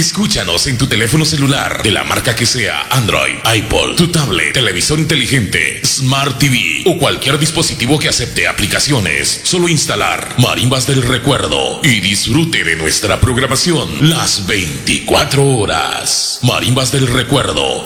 Escúchanos en tu teléfono celular, de la marca que sea, Android, iPod, tu tablet, televisor inteligente, Smart TV o cualquier dispositivo que acepte aplicaciones. Solo instalar Marimbas del Recuerdo y disfrute de nuestra programación las 24 horas. Marimbas del Recuerdo,